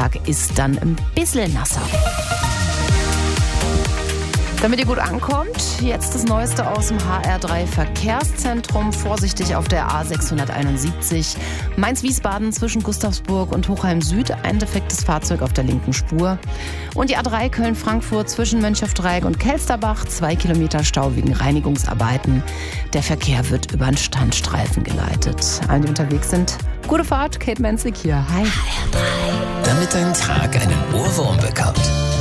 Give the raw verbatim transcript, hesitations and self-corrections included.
Nachmittag ist dann ein bisschen nasser. Damit ihr gut ankommt, jetzt das Neueste aus dem H R drei Verkehrszentrum. Vorsichtig auf der A sechshunderteinundsiebzig. Mainz-Wiesbaden zwischen Gustavsburg und Hochheim Süd. Ein defektes Fahrzeug auf der linken Spur. Und die A drei Köln-Frankfurt zwischen Mönchhofdreieck und Kelsterbach. Zwei Kilometer Stau wegen Reinigungsarbeiten. Der Verkehr wird über einen Standstreifen geleitet. Alle, die unterwegs sind, gute Fahrt. Kate Menzig hier. Hi. H R drei. Damit dein Tag einen Ohrwurm bekommt.